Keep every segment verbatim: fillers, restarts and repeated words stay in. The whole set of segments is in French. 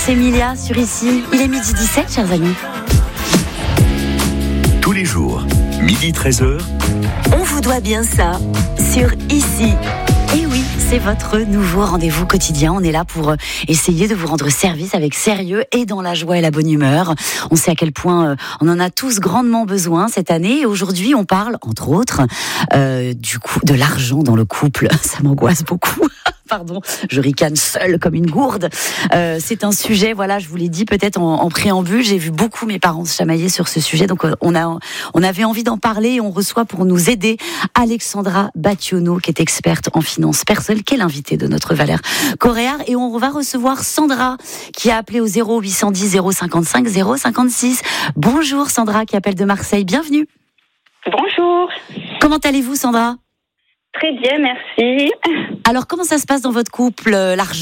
C'est Emilia sur Ici. Il est midi dix-sept, chers amis. Tous les jours, midi treize heures. On vous doit bien ça sur Ici. Et oui, c'est votre nouveau rendez-vous quotidien. On est là pour essayer de vous rendre service avec sérieux et dans la joie et la bonne humeur. On sait à quel point on en a tous grandement besoin cette année. Et aujourd'hui, on parle, entre autres, euh, du coup, de l'argent dans le couple. Ça m'angoisse beaucoup. Pardon, je ricane seule comme une gourde. Euh, c'est un sujet, voilà, je vous l'ai dit peut-être en, en préambule, j'ai vu beaucoup mes parents se chamailler sur ce sujet, donc euh, on a, on avait envie d'en parler et on reçoit pour nous aider Alexandra Battionneau, qui est experte en finances personnelles, qui est l'invitée de notre Valère Coréard, et on va recevoir Sandra, qui a appelé au zéro huit cent dix zéro cinquante-cinq zéro cinquante-six. Bonjour Sandra, qui appelle de Marseille, bienvenue. Bonjour. Comment allez-vous Sandra ? Très bien, merci. Alors, comment ça se passe dans votre couple, euh, l'argent ?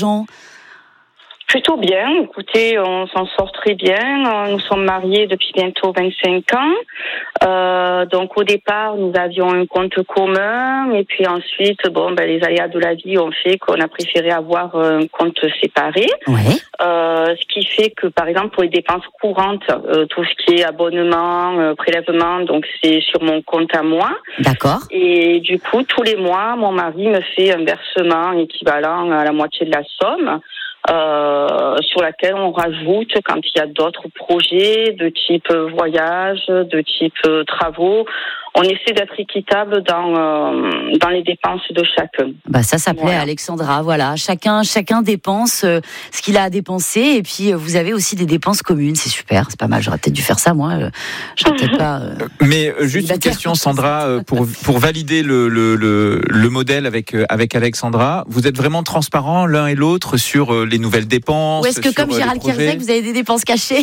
Plutôt bien. Écoutez, on s'en sort très bien. Nous sommes mariés depuis bientôt vingt-cinq ans. Euh, donc, au départ, nous avions un compte commun. Et puis ensuite, bon, ben, les aléas de la vie ont fait qu'on a préféré avoir un compte séparé. Ouais. Euh, ce qui fait que, par exemple, pour les dépenses courantes, euh, tout ce qui est abonnement, euh, prélèvement, donc c'est sur mon compte à moi. D'accord. Et du coup, tous les mois, mon mari me fait un versement équivalent à la moitié de la somme. Euh, sur laquelle on rajoute quand il y a d'autres projets de type voyage, de type euh, travaux. On essaie d'être équitable dans euh, dans les dépenses de chacun. Bah ça, ça plaît voilà. À Alexandra. Voilà, chacun chacun dépense euh, ce qu'il a à dépenser, et puis euh, vous avez aussi des dépenses communes. C'est super, c'est pas mal. J'aurais peut-être dû faire ça moi. Euh, j'aurais peut-être pas. Euh, Mais euh, juste une question, Sandra, euh, pour pour valider le le le, le modèle avec euh, avec Alexandra, vous êtes vraiment transparents l'un et l'autre sur euh, les nouvelles dépenses. Ou est-ce que comme Gérald Kierzek, vous avez des dépenses cachées?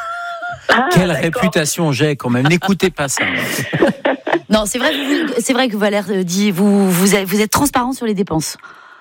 Ah, Quelle d'accord. réputation j'ai quand même. N'écoutez pas ça. Non, c'est vrai, vous, c'est vrai que Valère dit, vous, vous êtes, vous êtes transparent sur les dépenses.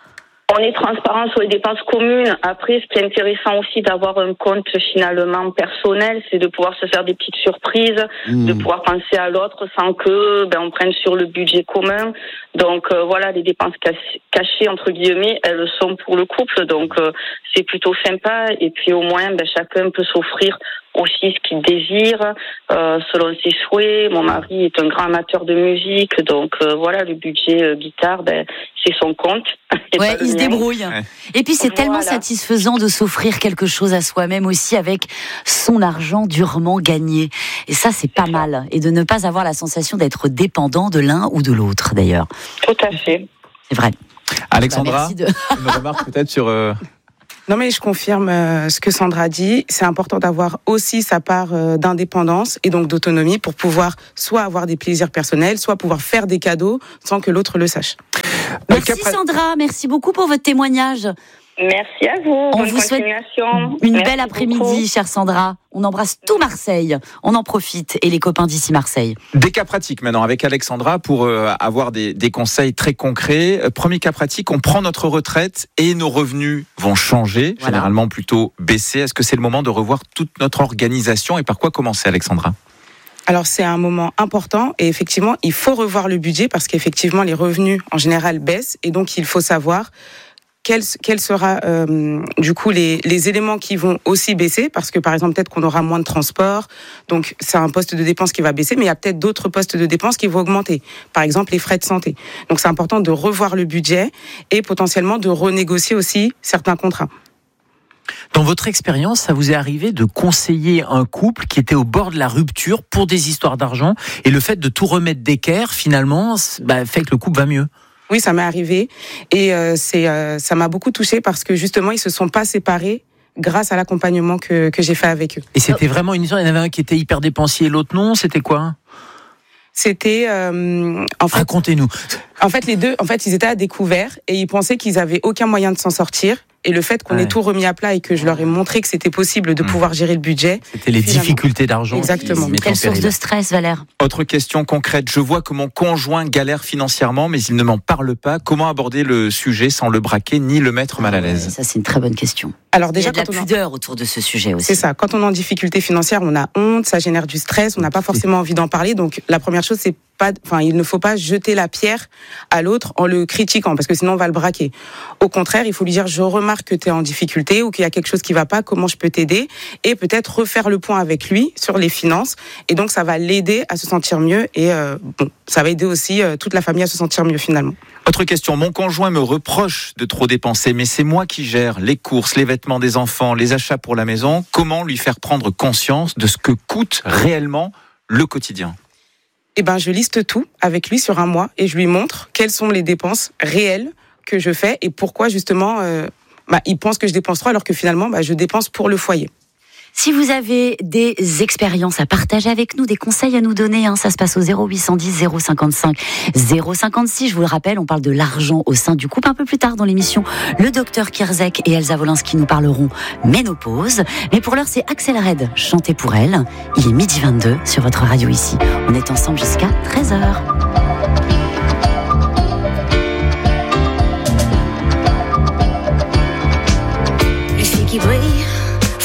On est transparent sur les dépenses communes. Après, ce qui est intéressant aussi d'avoir un compte finalement personnel, c'est de pouvoir se faire des petites surprises, mmh. de pouvoir penser à l'autre sans que ben on prenne sur le budget commun. Donc euh, voilà, les dépenses cachées entre guillemets, elles sont pour le couple, donc euh, c'est plutôt sympa. Et puis au moins, ben chacun peut s'offrir aussi ce qu'il désire, euh, selon ses souhaits. Mon mari est un grand amateur de musique, donc euh, voilà, le budget euh, guitare, ben c'est son compte. Ouais, il se débrouille. Ouais. Et puis c'est voilà. tellement satisfaisant de s'offrir quelque chose à soi-même aussi avec son argent durement gagné. Et ça, c'est pas mal. Et de ne pas avoir la sensation d'être dépendant de l'un ou de l'autre, d'ailleurs. Tout à fait. C'est vrai. Alexandra, bah, de... une remarque peut-être sur... Euh... Non mais je confirme euh, ce que Sandra dit. C'est important d'avoir aussi sa part euh, d'indépendance et donc d'autonomie pour pouvoir soit avoir des plaisirs personnels, soit pouvoir faire des cadeaux sans que l'autre le sache. Merci Capra... Sandra, merci beaucoup pour votre témoignage. Merci à vous. On Bonne vous souhaite une merci belle après-midi, beaucoup. Chère Sandra. On embrasse tout Marseille. On en profite et les copains d'ici Marseille. Des cas pratiques maintenant avec Alexandra pour euh, avoir des, des conseils très concrets. Euh, premier cas pratique, on prend notre retraite et nos revenus vont changer, voilà. Généralement plutôt baisser. Est-ce que c'est le moment de revoir toute notre organisation et par quoi commencer, Alexandra ? Alors c'est un moment important et effectivement il faut revoir le budget parce qu'effectivement les revenus en général baissent et donc il faut savoir Quels, quels sera euh, du coup les, les éléments qui vont aussi baisser parce que par exemple peut-être qu'on aura moins de transport, donc c'est un poste de dépense qui va baisser, mais il y a peut-être d'autres postes de dépense qui vont augmenter, par exemple les frais de santé. Donc c'est important de revoir le budget et potentiellement de renégocier aussi certains contrats. Dans votre expérience, ça vous est arrivé de conseiller un couple qui était au bord de la rupture pour des histoires d'argent et le fait de tout remettre d'équerre finalement bah, fait que le couple va mieux? Oui, ça m'est arrivé et euh, c'est euh, ça m'a beaucoup touchée parce que justement ils se sont pas séparés grâce à l'accompagnement que que j'ai fait avec eux. Et c'était vraiment une histoire. Il y en avait un qui était hyper dépensier et l'autre non. C'était quoi ? C'était euh, en fait. Racontez-nous. En fait, les deux, en fait, ils étaient à découvert et ils pensaient qu'ils avaient aucun moyen de s'en sortir. Et le fait qu'on ouais. ait tout remis à plat et que je leur ai montré que c'était possible de mmh. pouvoir gérer le budget. C'était les finalement. difficultés d'argent. Exactement. Quelle source de stress, Valère ? Autre question concrète. Je vois que mon conjoint galère financièrement, mais il ne m'en parle pas. Comment aborder le sujet sans le braquer ni le mettre mal à l'aise ? Ouais, ça, c'est une très bonne question. Alors déjà, il y a de la pudeur en... autour de ce sujet aussi. C'est ça. Quand on est en difficulté financière, on a honte, ça génère du stress, on n'a pas forcément envie d'en parler. Donc la première chose, c'est pas, enfin, il ne faut pas jeter la pierre à l'autre en le critiquant, parce que sinon on va le braquer. Au contraire, il faut lui dire, je remarque que tu es en difficulté ou qu'il y a quelque chose qui va pas, comment je peux t'aider, et peut-être refaire le point avec lui sur les finances. Et donc, ça va l'aider à se sentir mieux et euh, bon, ça va aider aussi euh, toute la famille à se sentir mieux finalement. Autre question, mon conjoint me reproche de trop dépenser, mais c'est moi qui gère les courses, les vêtements des enfants, les achats pour la maison. Comment lui faire prendre conscience de ce que coûte réellement le quotidien ? Eh ben, je liste tout avec lui sur un mois et je lui montre quelles sont les dépenses réelles que je fais et pourquoi justement euh, bah, il pense que je dépense trop alors que finalement bah, je dépense pour le foyer. Si vous avez des expériences à partager avec nous, des conseils à nous donner, hein, ça se passe au zéro huit cent dix zéro cinquante-cinq zéro cinquante-six. Je vous le rappelle, on parle de l'argent au sein du couple un peu plus tard dans l'émission. Le docteur Kierzek et Elsa Wolinski nous parleront ménopause. Mais pour l'heure, c'est Axel Red, chanté pour elle. Il est midi vingt-deux sur votre radio ici. On est ensemble jusqu'à treize heures.